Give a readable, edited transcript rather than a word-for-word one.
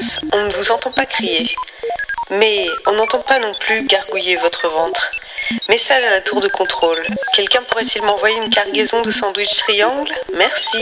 passe, on ne vous entend pas crier. Mais on n'entend pas non plus gargouiller votre ventre. Message à la tour de contrôle. Quelqu'un pourrait-il m'envoyer une cargaison de sandwich triangle? Merci.